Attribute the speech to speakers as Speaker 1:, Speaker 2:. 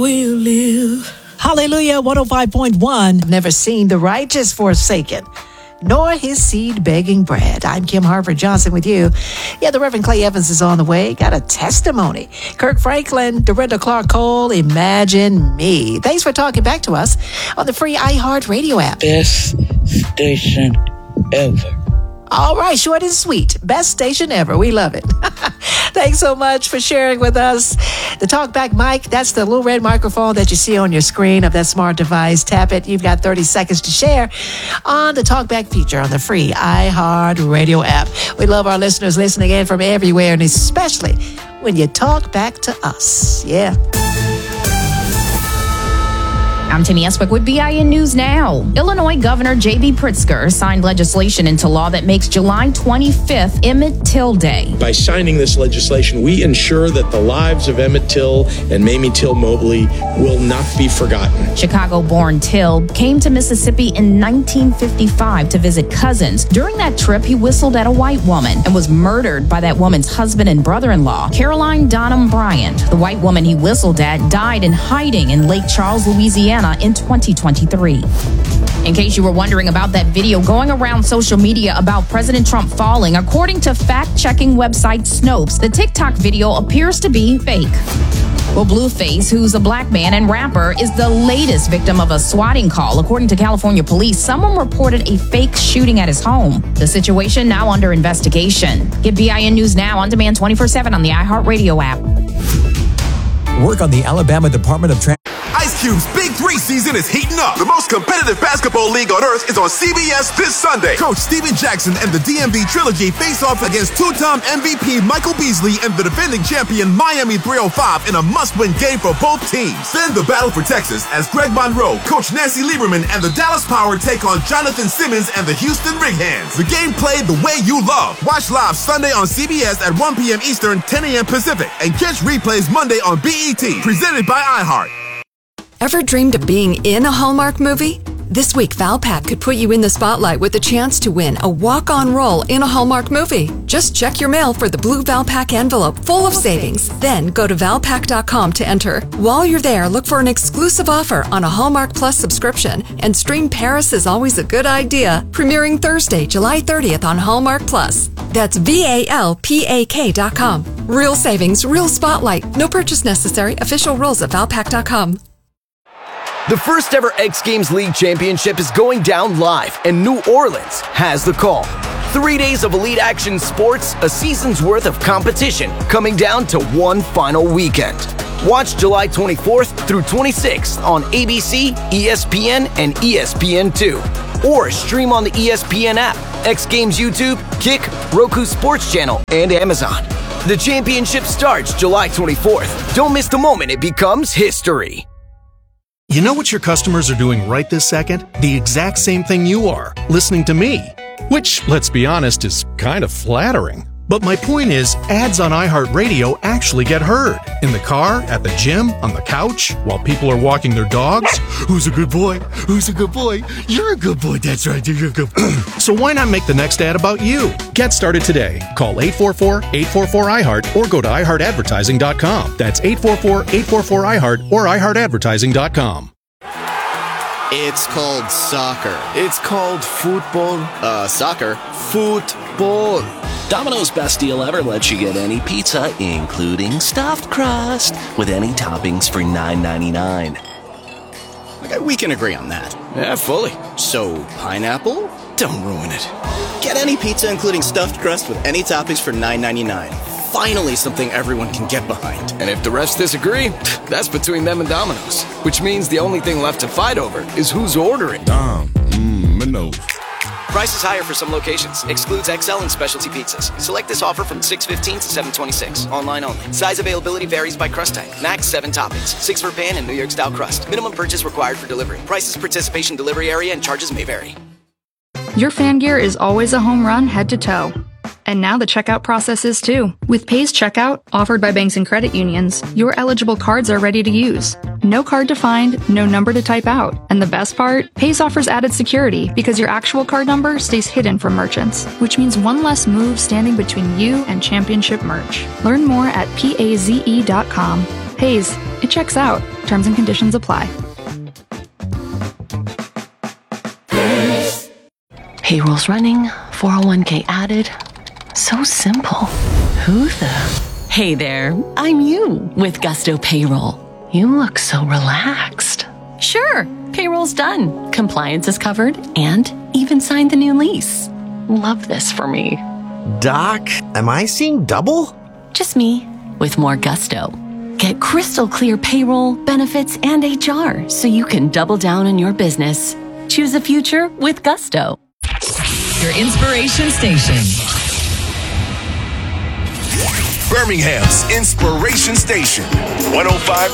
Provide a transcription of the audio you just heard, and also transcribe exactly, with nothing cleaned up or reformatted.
Speaker 1: We'll live. Hallelujah, one oh five point one.
Speaker 2: Never seen the righteous forsaken, nor his seed begging bread. I'm Kim Harford Johnson with you. Yeah, the Reverend Clay Evans is on the way. Got a testimony. Kirk Franklin, Dorinda Clark Cole, Imagine Me. Thanks for talking back to us on the free iHeart Radio app.
Speaker 3: Best station ever.
Speaker 2: All right, short and sweet. Best station ever. We love it. Thanks so much for sharing with us. The TalkBack mic, that's the little red microphone that you see on your screen of that smart device. Tap it. You've got thirty seconds to share on the TalkBack feature on the free iHeart Radio app. We love our listeners listening in from everywhere, and especially when you talk back to us. Yeah.
Speaker 4: I'm Timmy Eswick with B I N News Now. Illinois Governor J B Pritzker signed legislation into law that makes July twenty-fifth Emmett Till Day.
Speaker 5: By signing this legislation, we ensure that the lives of Emmett Till and Mamie Till Mobley will not be forgotten.
Speaker 4: Chicago-born Till came to Mississippi in nineteen fifty-five to visit cousins. During that trip, he whistled at a white woman and was murdered by that woman's husband and brother-in-law, Caroline Donham Bryant. The white woman he whistled at died in hiding in Lake Charles, Louisiana in twenty twenty-three. In case you were wondering about that video going around social media about President Trump falling, according to fact-checking website Snopes, the TikTok video appears to be fake. Well, Blueface, who's a black man and rapper, is the latest victim of a swatting call. According to California police, someone reported a fake shooting at his home. The situation now under investigation. Get B I N News Now on demand twenty-four seven on the iHeartRadio app.
Speaker 6: Work on the Alabama Department of Transportation.
Speaker 7: Ice Cube's Big Three season is heating up. The most competitive basketball league on earth is on C B S this Sunday. Coach Steven Jackson and the D M V Trilogy face off against two-time M V P Michael Beasley and the defending champion Miami three oh five in a must-win game for both teams. Then the battle for Texas as Greg Monroe, Coach Nancy Lieberman, and the Dallas Power take on Jonathan Simmons and the Houston Rig-Hands. The game played the way you love. Watch live Sunday on C B S at one p.m. Eastern, ten a.m. Pacific, and catch replays Monday on B E T. Presented by iHeart.
Speaker 8: Ever dreamed of being in a Hallmark movie? This week, Valpak could put you in the spotlight with a chance to win a walk-on role in a Hallmark movie. Just check your mail for the blue Valpak envelope full of savings. Then go to valpak dot com to enter. While you're there, look for an exclusive offer on a Hallmark Plus subscription and stream Paris is Always a Good Idea, premiering Thursday, July thirtieth on Hallmark Plus. That's V A L P A K dot com. Real savings, real spotlight. No purchase necessary. Official rules at valpak dot com.
Speaker 9: The first ever X Games League Championship is going down live, and New Orleans has the call. Three days of elite action sports, a season's worth of competition, coming down to one final weekend. Watch July twenty-fourth through twenty-sixth on A B C, E S P N, and E S P N two. Or stream on the E S P N app, X Games YouTube, Kick, Roku Sports Channel, and Amazon. The championship starts July twenty-fourth. Don't miss the moment it becomes history.
Speaker 10: You know what your customers are doing right this second? The exact same thing you are, listening to me. Which, let's be honest, is kind of flattering. But my point is, ads on iHeartRadio actually get heard. In the car, at the gym, on the couch, while people are walking their dogs. Who's a good boy? Who's a good boy? You're a good boy, that's right, you're a good boy. So why not make the next ad about you? Get started today. Call eight four four, eight four four, I heart or go to i heart advertising dot com. That's eight four four, eight four four, I heart or i heart advertising dot com.
Speaker 11: It's called soccer. It's called football. Uh, soccer. Football.
Speaker 12: Domino's Best Deal Ever lets you get any pizza, including stuffed crust, with any toppings for nine ninety-nine.
Speaker 11: Okay, we can agree on that. Yeah, fully. So, pineapple? Don't ruin it. Get any pizza, including stuffed crust, with any toppings for nine ninety-nine. Finally, something everyone can get behind.
Speaker 13: And if the refs disagree, that's between them and Domino's. Which means the only thing left to fight over is who's ordering.
Speaker 14: Dom, mmm, Minos.
Speaker 15: Price is higher for some locations. Excludes X L and specialty pizzas. Select this offer from six fifteen to seven twenty-six. Online only. Size availability varies by crust type. Max seven toppings. Six for pan and New York style crust. Minimum purchase required for delivery. Prices, participation, delivery area, and charges may vary.
Speaker 16: Your fan gear is always a home run head to toe. And now the checkout process is too. With Pays Checkout, offered by banks and credit unions, your eligible cards are ready to use. No card to find, no number to type out. And the best part? Pays offers added security because your actual card number stays hidden from merchants, which means one less move standing between you and championship merch. Learn more at paze dot com. Pays. It checks out. Terms and conditions apply.
Speaker 17: Payroll's running, four oh one k added. So simple. Who the? Hey there, I'm you with Gusto Payroll. You look so relaxed. Sure, payroll's done. Compliance is covered and even signed the new lease. Love this for me.
Speaker 18: Doc, am I seeing double?
Speaker 17: Just me with more gusto. Get crystal clear payroll, benefits, and H R so you can double down on your business. Choose a future with Gusto.
Speaker 1: Your inspiration station.
Speaker 7: Birmingham's Inspiration Station, one oh five